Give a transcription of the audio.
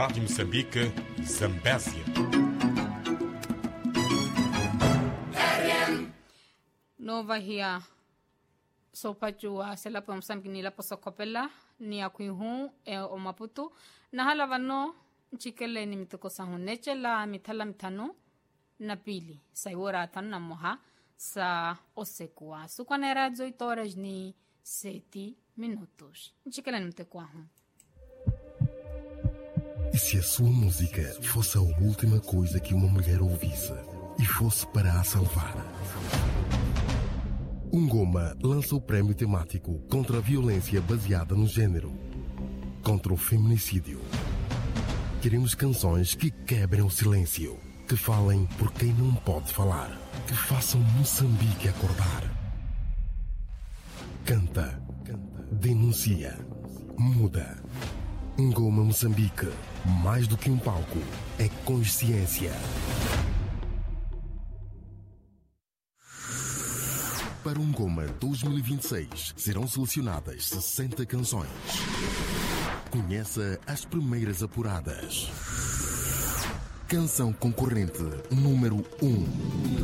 Rádio Moçambique, Zambésia. Nova Ria. Sopajua sela pa Moçambique ni la posokopela ni akuihu o Maputo na halavano chikele ni mitoko sahuneche la mitala mitano na pili saiwora tano na moha sa osekua sukwanera 18 horas ni 7 minutos chikele ni mitoko E se a sua música fosse a última coisa que uma mulher ouvisse e fosse para a salvar? Ngoma lança o prémio temático contra a violência baseada no género, contra o feminicídio. Queremos canções que quebrem o silêncio, que falem por quem não pode falar, que façam Moçambique acordar. Canta, denuncia, muda. Ngoma Moçambique, mais do que um palco, é consciência. Para o Ngoma 2026 serão selecionadas 60 canções. Conheça as primeiras apuradas. Canção concorrente número 1.